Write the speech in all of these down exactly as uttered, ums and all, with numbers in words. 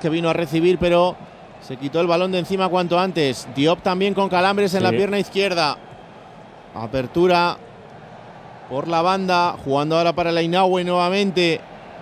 que vino a recibir, pero se quitó el balón de encima cuanto antes. Diop también con calambres en sí. la pierna izquierda. Apertura por la banda, jugando ahora para el Ainaoui nuevamente.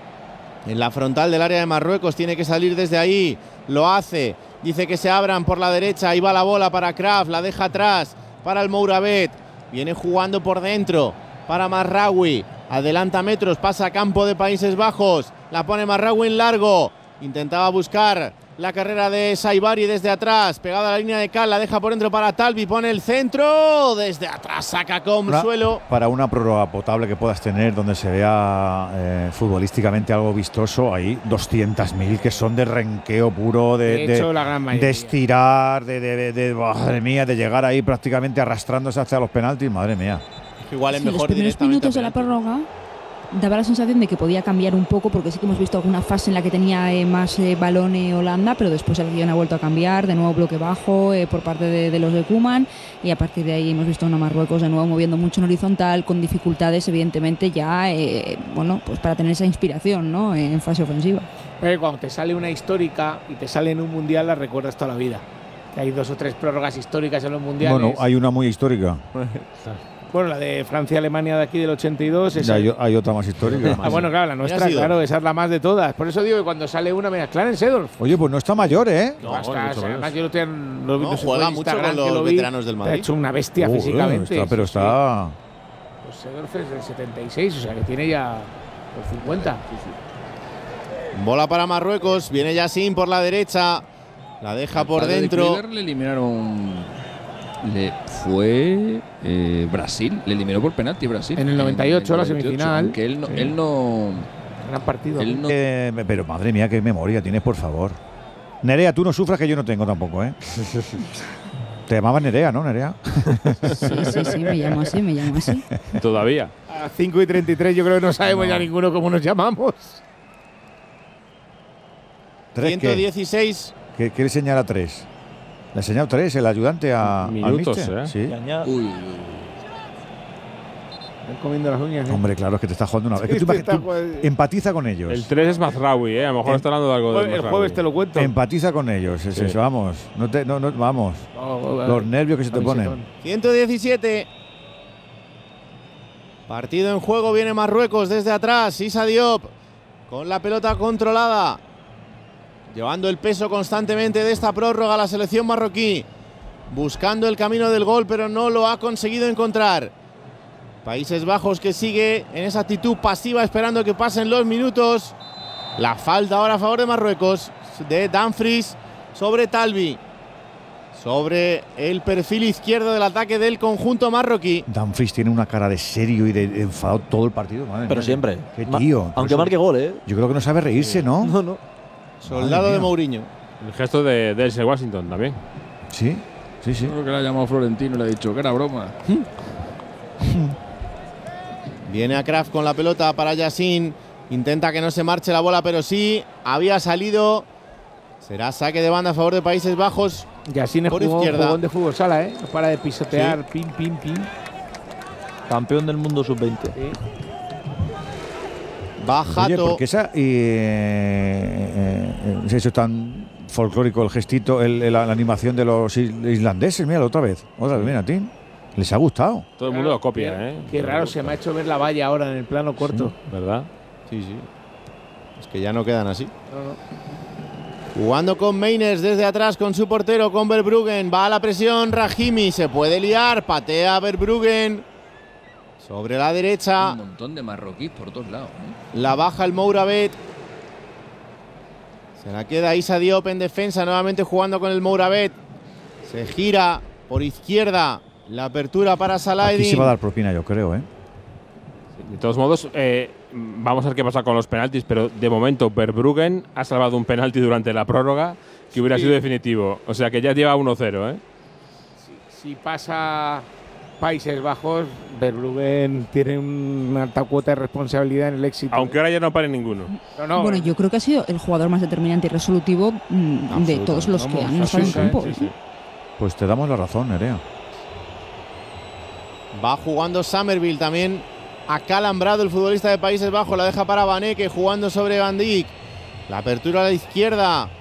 En la frontal del área de Marruecos, tiene que salir desde ahí. Lo hace, dice que se abran por la derecha. Ahí va la bola para Kraf, la deja atrás para el Mouravet. Viene jugando por dentro para Marraoui. Adelanta metros, pasa a campo de Países Bajos. La pone Marraoui en largo. Intentaba buscar la carrera de Saibari desde atrás. Pegada a la línea de Cal, la deja por dentro para Talbi. Pone el centro. Desde atrás saca con una, suelo. Para una prórroga potable que puedas tener, donde se vea eh, futbolísticamente algo vistoso, hay doscientos mil que son de renqueo puro, de, de, hecho, de, la gran de estirar, de, de, de, de, madre mía, de llegar ahí prácticamente arrastrándose hacia los penaltis. Madre mía. Igual es sí, mejor los primeros minutos de la prórroga daba la sensación de que podía cambiar un poco, porque sí que hemos visto alguna fase en la que tenía eh, más eh, balón eh, Holanda, pero después el guión ha vuelto a cambiar, de nuevo bloque bajo eh, por parte de, de los de Koeman, y a partir de ahí hemos visto a una Marruecos de nuevo moviendo mucho en horizontal, con dificultades evidentemente ya, eh, bueno, pues para tener esa inspiración, ¿no?, en fase ofensiva. Pero cuando te sale una histórica y te sale en un mundial, la recuerdas toda la vida. Hay dos o tres prórrogas históricas en los mundiales. Bueno, hay una muy histórica. Bueno, la de Francia-Alemania de aquí del ochenta y dos. Ya hay, hay otra más histórica. Ah, bueno, claro, la nuestra, claro, esa es la más de todas. Por eso digo que cuando sale una, mira, Clarence Seedorf. Oye, pues no está mayor, ¿eh? No, no está, o sea, además yo lo tengo en los no, juega mucho con los lo vi, veteranos del Madrid. Ha hecho una bestia uh, físicamente. Está, pero sí, está… Sí. Pues Seedorf es del setenta y seis, o sea, que tiene ya los cincuenta. Sí, sí. Bola para Marruecos, viene Yassin por la derecha. La deja por dentro. De le eliminaron… Le fue eh, Brasil, le eliminó por penalti Brasil. En el noventa y ocho, en el la semifinal. Aunque él no… Sí. Él no Gran partido. Él no, eh, pero madre mía, qué memoria tienes, por favor. Nerea, tú no sufras, que yo no tengo tampoco, ¿eh? Te llamabas Nerea, ¿no, Nerea? Sí, sí, sí, me llamo así, me llamo así. Todavía. A cinco y treinta y tres yo creo que no sabemos no. ya ninguno cómo nos llamamos. ciento dieciséis. ¿Qué quiere señalar a tres? Le ha enseñado tres, el ayudante a minutos, ¿eh? Sí. Uy. Están comiendo las uñas. ¿eh? Hombre, claro, es que te estás jugando una vez. Sí, es que tú, tú empatiza con ellos. El tres es Mazraoui, ¿eh? A lo mejor en, está hablando de algo de El Mazraoui. Jueves te lo cuento. Empatiza con ellos, es sí. eso, vamos. No te, no, no, vamos. Oh, oh, oh, Los nervios que se te ponen. ciento diecisiete. Partido en juego, viene Marruecos desde atrás. Issa Diop con la pelota controlada, llevando el peso constantemente de esta prórroga a la selección marroquí, buscando el camino del gol, pero no lo ha conseguido encontrar. Países Bajos que sigue en esa actitud pasiva, esperando que pasen los minutos. La falta ahora a favor de Marruecos, de Dumfries sobre Talbi, sobre el perfil izquierdo del ataque del conjunto marroquí. Dumfries tiene una cara de serio y de enfadado todo el partido. Madre pero mía. Siempre. Qué tío. Ma aunque marque gol, ¿eh? Yo creo que no sabe reírse, ¿no? No, no. Soldado de Mourinho. El gesto de Denzel Washington también. Sí, sí, sí. Creo que le ha llamado Florentino y le ha dicho que era broma. Viene a Kraf con la pelota para Yassin. Intenta que no se marche la bola, pero sí. Había salido. Será saque de banda a favor de Países Bajos. Yassin es por jugón, izquierda. jugón de fútbol sala, ¿eh? No para de pisotear. Sí. Pim, pim, pim. Campeón del mundo sub veinte. Sí. Bajato. Oye, ¿por qué esa, eh, eh, se ha hecho tan folclórico el gestito, el, el, la animación de los islandeses? Mira, otra vez. Otra vez, mira, Tim. Les ha gustado. Todo el mundo lo copia, ¿eh? Qué Todo raro se me ha hecho ver la valla ahora en el plano corto. Sí, ¿verdad? Sí, sí. Es que ya no quedan así. No, no. Jugando con Meiners desde atrás con su portero, con Verbruggen. Va a la presión Rahimi. Se puede liar. Patea Verbruggen. Sobre la derecha. Un montón de marroquíes por todos lados, ¿eh? La baja el Mouravet. Se la queda Issa Diop en defensa. Nuevamente jugando con el Mouravet. Se gira por izquierda. La apertura para Salah. Aquí se va a dar propina, yo creo, ¿eh? De todos modos, eh, vamos a ver qué pasa con los penaltis, pero de momento Verbruggen ha salvado un penalti durante la prórroga que hubiera sí. sido definitivo. O sea que ya lleva uno cero, ¿eh? Si, si pasa Países Bajos, Verbruggen tiene una alta cuota de responsabilidad en el éxito. Aunque ahora ya no pare ninguno. No, no. Bueno, yo creo que ha sido el jugador más determinante y resolutivo mmm, de todos los Vamos, que han estado en campo. Sí, sí. Pues te damos la razón, Nerea. Va jugando Summerville también. Acalambrado el futbolista de Países Bajos. La deja para Vaneke jugando sobre Van Dijk. La apertura a la izquierda.